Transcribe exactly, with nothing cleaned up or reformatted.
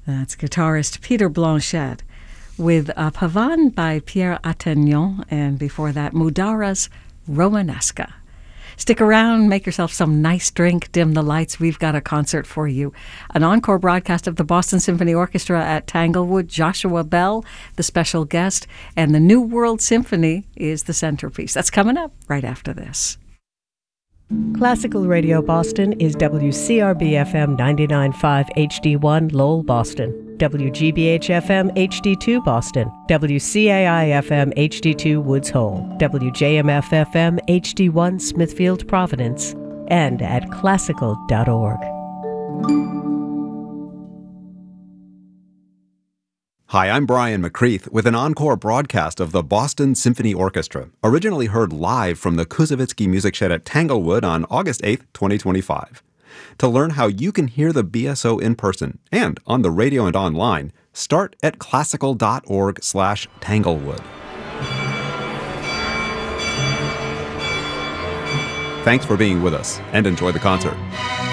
That's guitarist Peter Blanchette with uh, Pavane by Pierre Attignon, and before that, Mudara's Romanesca. Stick around, make yourself some nice drink, dim the lights. We've got a concert for you. An encore broadcast of the Boston Symphony Orchestra at Tanglewood, Joshua Bell, the special guest, and the New World Symphony is the centerpiece. That's coming up right after this. Classical Radio Boston is W C R B F M ninety-nine point five H D one Lowell, Boston, W G B H F M H D two Boston, W C A I F M H D two Woods Hole, W J M F F M H D one Smithfield, Providence, and at classical dot org. Hi, I'm Brian McCreath with an encore broadcast of the Boston Symphony Orchestra, originally heard live from the Kuzovitsky Music Shed at Tanglewood on August eighth, twenty twenty-five. To learn how you can hear the B S O in person and on the radio and online, start at classical dot org slash Tanglewood. Thanks for being with us, and enjoy the concert.